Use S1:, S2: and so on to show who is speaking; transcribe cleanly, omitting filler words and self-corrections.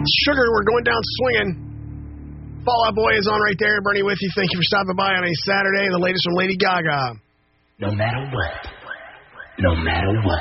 S1: Sugar, we're going down swinging. Fall Out Boy is on right there. Bernie with you. Thank you for stopping by on a Saturday. The latest from Lady Gaga.
S2: No matter what. No matter what.